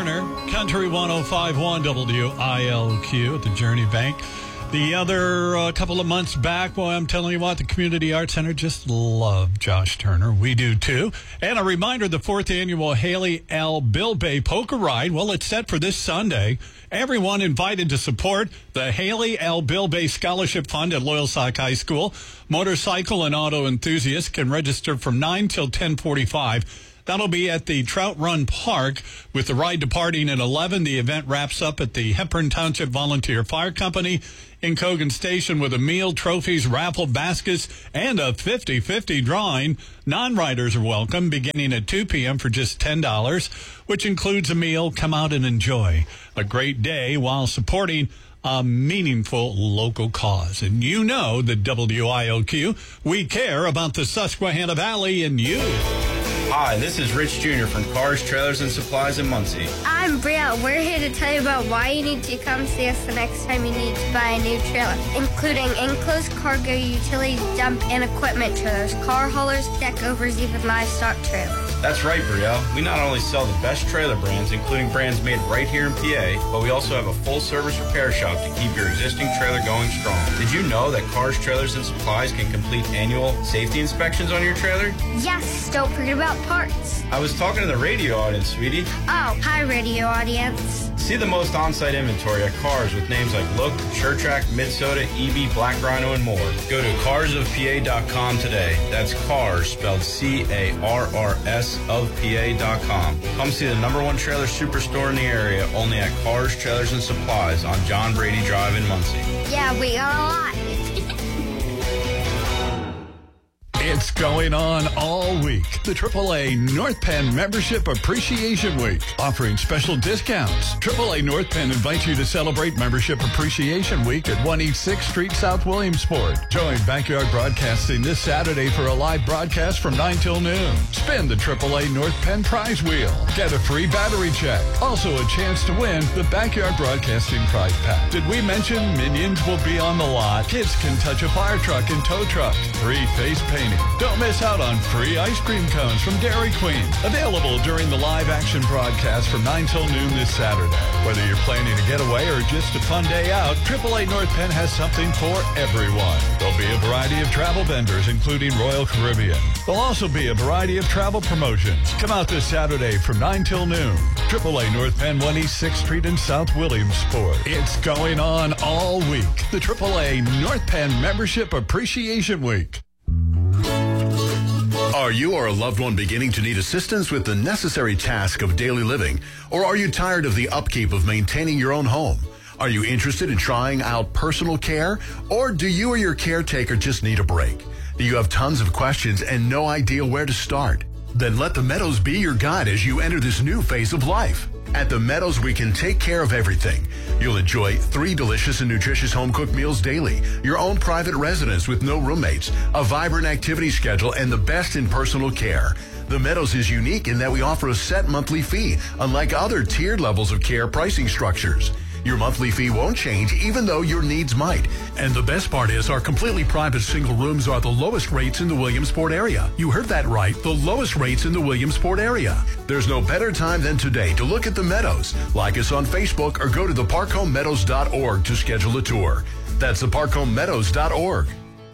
Country 105.1 WILQ at the Journey Bank. The other couple of months back, well, I'm telling you what, the Community Arts Center just loved Josh Turner. We do too. And a reminder, the 4th annual Haley L. Bilbay Polka Ride, well, it's set for this Sunday. Everyone invited to support the Haley L. Bilbay Scholarship Fund at Loyalsock High School. Motorcycle and auto enthusiasts can register from 9 till 10:45. That'll be at the Trout Run Park, with the ride departing at 11. The event wraps up at the Hepburn Township Volunteer Fire Company in Cogan Station with a meal, trophies, raffle baskets, and a 50-50 drawing. Non-riders are welcome, beginning at 2 p.m. for just $10, which includes a meal. Come out and enjoy a great day while supporting a meaningful local cause. And you know that WILQ, we care about the Susquehanna Valley and you. Hi, this is Rich Jr. from Cars, Trailers, and Supplies in Muncie. I'm Brielle. We're here to tell you about why you need to come see us the next time you need to buy a new trailer, including enclosed cargo, utility dump, and equipment trailers, car haulers, deck overs, even livestock trailers. That's right, Brielle. We not only sell the best trailer brands, including brands made right here in PA, but we also have a full-service repair shop to keep your existing trailer going strong. Did you know that Cars, Trailers, and Supplies can complete annual safety inspections on your trailer? Yes, don't forget about parts. I was talking to the radio audience, sweetie. Oh, hi, radio audience. See the most on-site inventory at Cars with names like Look, SureTrack, Midsoda, EB, Black Rhino, and more. Go to carsofpa.com today. That's Cars, spelled C-A-R-R-S of PA.com. Come see the #1 trailer superstore in the area, only at Cars, Trailers, and Supplies on John Brady Drive in Muncie. Yeah, we got a lot. It's going on all week. The AAA North Penn Membership Appreciation Week, offering special discounts. AAA North Penn invites you to celebrate Membership Appreciation Week at 1 East 6th Street, South Williamsport. Join Backyard Broadcasting this Saturday for a live broadcast from 9 till noon. Spin the AAA North Penn prize wheel. Get a free battery check. Also a chance to win the Backyard Broadcasting prize pack. Did we mention Minions will be on the lot? Kids can touch a fire truck and tow truck. Free face painting. Don't miss out on free ice cream cones from Dairy Queen. Available during the live action broadcast from 9 till noon this Saturday. Whether you're planning a getaway or just a fun day out, AAA North Penn has something for everyone. There'll be a variety of travel vendors, including Royal Caribbean. There'll also be a variety of travel promotions. Come out this Saturday from 9 till noon. AAA North Penn, 1 East 6th Street in South Williamsport. It's going on all week. The AAA North Penn Membership Appreciation Week. Are you or a loved one beginning to need assistance with the necessary task of daily living? Or are you tired of the upkeep of maintaining your own home? Are you interested in trying out personal care? Or do you or your caretaker just need a break? Do you have tons of questions and no idea where to start? Then let the Meadows be your guide as you enter this new phase of life. At the Meadows, we can take care of everything. You'll enjoy 3 delicious and nutritious home-cooked meals daily, your own private residence with no roommates, a vibrant activity schedule, and the best in personal care. The Meadows is unique in that we offer a set monthly fee, unlike other tiered levels of care pricing structures. Your monthly fee won't change, even though your needs might. And the best part is our completely private single rooms are the lowest rates in the Williamsport area. You heard that right, the lowest rates in the Williamsport area. There's no better time than today to look at the Meadows. Like us on Facebook or go to theparkhomemeadows.org to schedule a tour. That's theparkhomemeadows.org.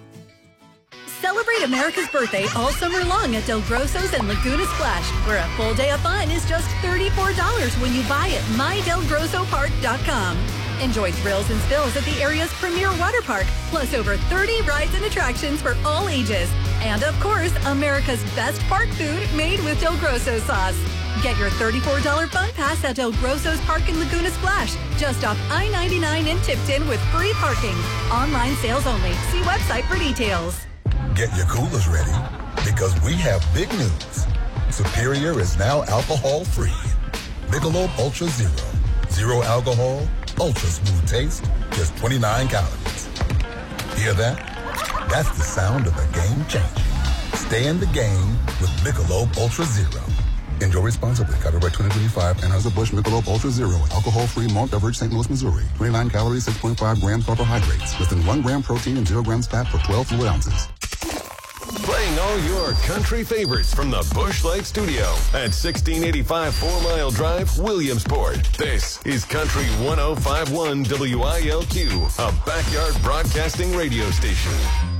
Celebrate America's birthday all summer long at Del Grosso's and Laguna Splash, where a full day of fun is just $34 when you buy at mydelgrossopark.com. Enjoy thrills and spills at the area's premier water park, plus over 30 rides and attractions for all ages. And of course, America's best park food made with Del Grosso sauce. Get your $34 fun pass at Del Grosso's Park in Laguna Splash, just off I-99 in Tipton with free parking. Online sales only. See website for details. Get your coolers ready, because we have big news. Superior is now alcohol-free. Michelob Ultra Zero. Zero alcohol, ultra smooth taste, just 29 calories. Hear that? That's the sound of a game changer. Stay in the game with Michelob Ultra Zero. Enjoy responsibly. Copyright 2025. Anheuser-Busch Michelob Ultra Zero. Alcohol-free malt beverage, St. Louis, Missouri. 29 calories, 6.5 grams carbohydrates. Less than 1 gram protein and 0 grams fat per 12 fluid ounces. Playing all your country favorites from the Busch Light Studio at 1685 4 Mile Drive, Williamsport. This is Country 105.1 WILQ, a backyard broadcasting radio station.